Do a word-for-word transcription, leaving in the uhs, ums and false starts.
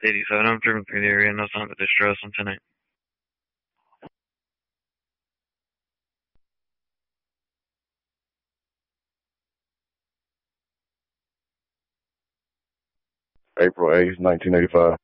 eighty-seven, I'm driving through the area, no signs of distress on ten eight. April eighth, nineteen eighty-five.